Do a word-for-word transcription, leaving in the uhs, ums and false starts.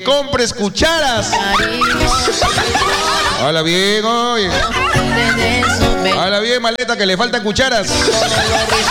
compres cucharas. Habla bien, oye. Habla bien, maleta, que le faltan cucharas.